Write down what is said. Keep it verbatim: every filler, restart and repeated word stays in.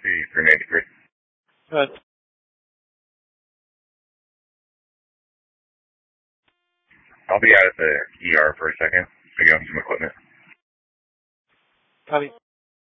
three three ninety-three. Good. I'll be out at the E R for a second. Picking up some equipment. Copy.